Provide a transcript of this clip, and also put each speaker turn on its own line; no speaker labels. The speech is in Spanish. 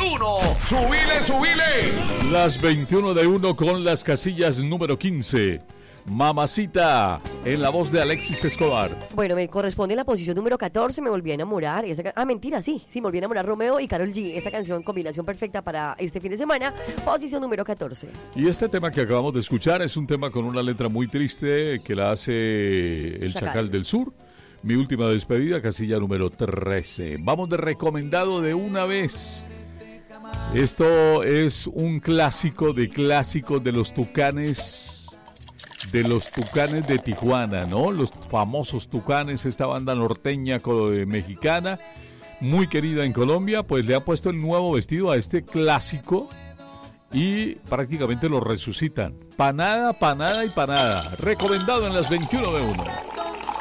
1. ¡Subile, subile!
Las 21 de 1 con las casillas número 15. Mamacita, en la voz de Alexis Escobar.
Bueno, me corresponde la posición número 14, me volví a enamorar. Mentira, sí, me volví a enamorar. Romeo y Karol G. Esta canción, combinación perfecta para este fin de semana. Posición número 14.
Y este tema que acabamos de escuchar es un tema con una letra muy triste que la hace el Chacal del Sur. Mi última despedida, casilla número 13. Vamos de recomendado de una vez. Esto es un clásico de clásicos de los Tucanes. De los Tucanes de Tijuana, ¿no? Los famosos Tucanes, esta banda norteña mexicana, muy querida en Colombia, pues le ha puesto el nuevo vestido a este clásico y prácticamente lo resucitan. Panada, panada y panada. Recomendado en las 21 de 1.